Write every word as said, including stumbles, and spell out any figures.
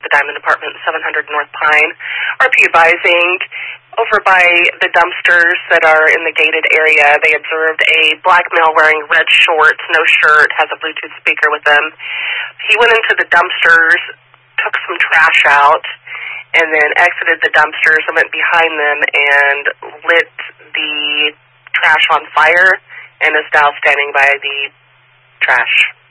the Diamond Apartment, seven hundred North Pine. R P advising, over by the dumpsters that are in the gated area, they observed a black male wearing red shorts, no shirt, has a Bluetooth speaker with him. He went into the dumpsters, took some trash out, and then exited the dumpsters and went behind them and lit the trash on fire and is now standing by the trash.